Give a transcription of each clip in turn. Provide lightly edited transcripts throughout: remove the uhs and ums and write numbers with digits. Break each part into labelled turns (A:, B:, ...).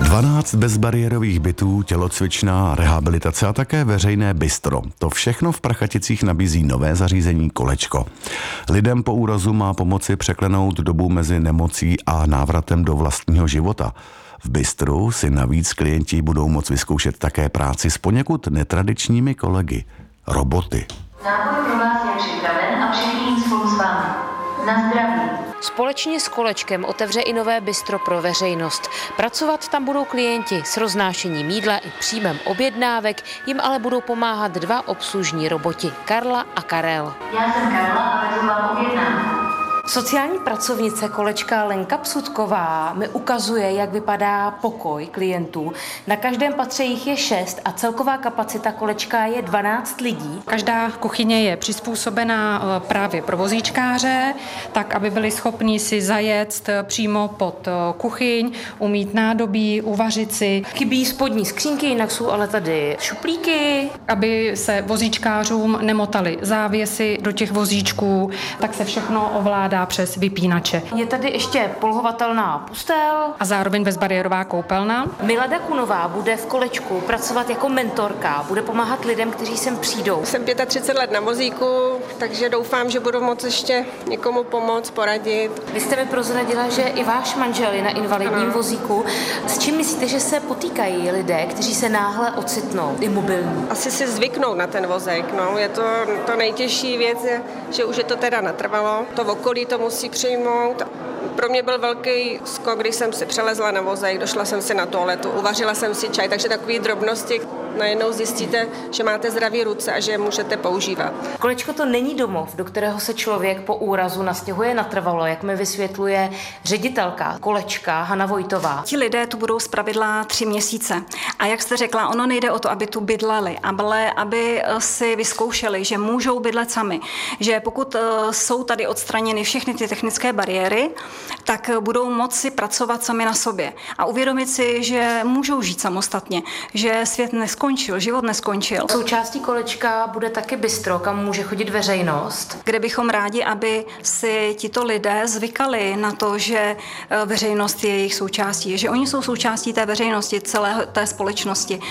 A: 12 bezbariérových bytů, tělocvičná, rehabilitace a také veřejné bistro. To všechno v Prachaticích nabízí nové zařízení Kolečko. Lidem po úrazu má pomoci překlenout dobu mezi nemocí a návratem do vlastního života. V bistru si navíc klienti budou moct vyzkoušet také práci s poněkud netradičními kolegy. Roboty.
B: Nápoj pro vás je připraven a přichýlím spolu s vámi. Na zdraví.
C: Společně s Kolečkem otevře i nové bistro pro veřejnost. Pracovat tam budou klienti s roznášením jídla i příjmem objednávek, jim ale budou pomáhat dva obslužní roboti, Karla a Karel.
B: Já jsem Karla a vedu vám objednávku.
C: Sociální pracovnice Kolečka Lenka Psutková mi ukazuje, jak vypadá pokoj klientů. Na každém patře jich je 6 a celková kapacita Kolečka je 12 lidí.
D: Každá kuchyně je přizpůsobená právě pro vozíčkáře, tak aby byli schopni si zajet přímo pod kuchyň, umýt nádobí, uvařit si.
C: Chybí spodní skřínky, jinak jsou ale tady šuplíky.
D: Aby se vozíčkářům nemotaly závěsy do těch vozíčků, tak se všechno ovládá přes vypínače.
C: Je tady ještě polohovatelná postel.
D: A zároveň bezbariérová koupelna.
C: Milada Kunová bude v Kolečku pracovat jako mentorka, bude pomáhat lidem, kteří sem přijdou.
E: Jsem 35 let na vozíku, takže doufám, že budu moct ještě někomu pomoct, poradit.
C: Vy jste mi prozradila, že i váš manžel je na invalidním vozíku. S čím myslíte, že se potýkají lidé, kteří se náhle ocitnou imobilní?
E: Asi si zvyknout na ten vozík, je to nejtěžší věc, že už je to teda natrvalo. To okolí to musí přijmout. Pro mě byl velký skok, když jsem si přelezla na vozík, došla jsem si na toaletu, uvařila jsem si čaj, takže takové drobnosti. Najednou zjistíte, že máte zdravé ruce a že je můžete používat.
C: Kolečko to není domov, do kterého se člověk po úrazu nastěhuje natrvalo, jak mi vysvětluje ředitelka Kolečka Hana Vojtová.
F: Ti lidé tu budou zpravidla 3 měsíce. A jak jste řekla, ono nejde o to, aby tu bydleli, ale aby si vyzkoušeli, že můžou bydlet sami. Že pokud jsou tady odstraněny všechny ty technické bariéry, tak budou moci pracovat sami na sobě. A uvědomit si, že můžou žít samostatně, že svět neskončil, život neskončil.
C: Součástí Kolečka bude taky bistro, kam může chodit veřejnost.
F: Kde bychom rádi, aby si tito lidé zvykali na to, že veřejnost je jejich součástí, že oni jsou součástí té veřejnosti, celé té společnosti.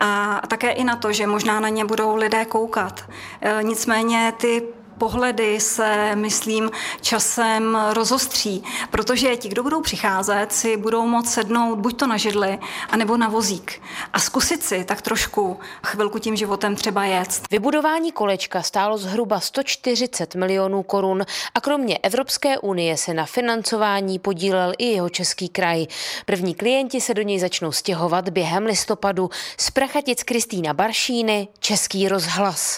F: A také i na to, že možná na ně budou lidé koukat. Nicméně ty pohledy se, myslím, časem rozostří, protože ti, kdo budou přicházet, si budou moct sednout buď to na židli, anebo na vozík a zkusit si tak trošku chvilku tím životem třeba jet.
C: Vybudování Kolečka stálo zhruba 140 milionů korun a kromě Evropské unie se na financování podílel i jeho český kraj. První klienti se do něj začnou stěhovat během listopadu. Z Prachatic Kristýna Baršíny, Český rozhlas.